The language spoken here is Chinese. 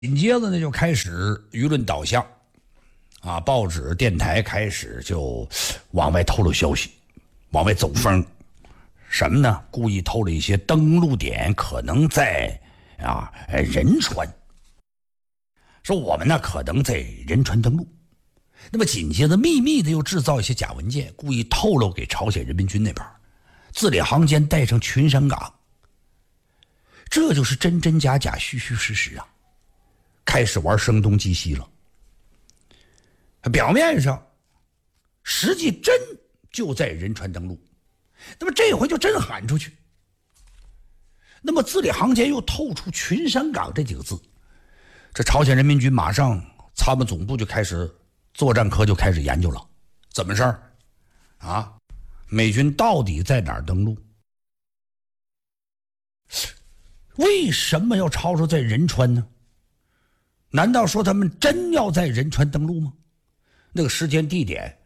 紧接着呢，就开始舆论导向，报纸、电台开始就往外透露消息，往外走风。什么呢？故意透了一些登陆点可能在仁川，说我们呢可能在仁川登陆。那么紧接着秘密的又制造一些假文件，故意透露给朝鲜人民军那边，字里行间带上群山港。这就是真真假假、虚虚实实啊！开始玩声东击西了。表面上，实际真就在仁川登陆，那么这回就真喊出去。那么字里行间又透出群山港这几个字，这朝鲜人民军马上参谋总部就开始作战科就开始研究了，怎么事儿？美军到底在哪儿登陆？为什么要吵吵在仁川呢？难道说他们真要在仁川登陆吗？那个时间地点